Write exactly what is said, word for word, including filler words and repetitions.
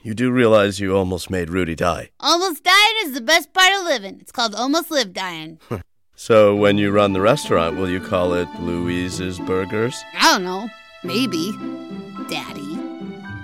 You do realize you almost made Rudy die. Almost dying is the best part of living. It's called almost live dying. So when you run the restaurant, will you call it Louise's Burgers? I don't know. Maybe. Daddy.